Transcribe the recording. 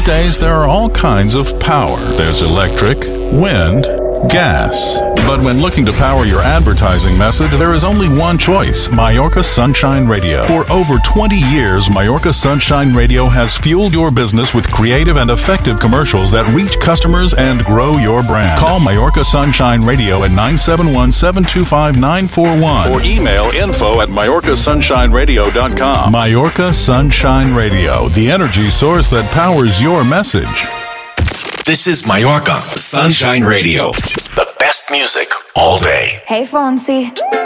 days, there are all kinds of power. There's electric, wind, gas. But when looking to power your advertising message, there is only one choice: Majorca Sunshine Radio. For over 20 years, Majorca Sunshine Radio has fueled your business with creative and effective commercials that reach customers and grow your brand. Call Majorca Sunshine Radio at 971-725-941 or email info@majorcasunShineRadio.com. Majorca Sunshine Radio, the energy source that powers your message. This is Majorca Sunshine Radio. The best music all day. Hey, Fonzie.